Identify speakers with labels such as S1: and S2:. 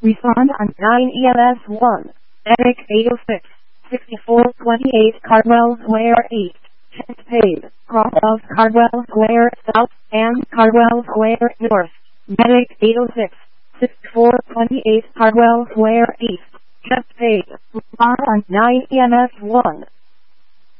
S1: Respond on 9 EMS 1. Medic 806, 6428 Cardwell Square East. Check paid. Cross of Cardwell Square South and Cardwell Square North. Medic 806, 6428 Cardwell Square East. Check paid. Respond on 9 EMS 1.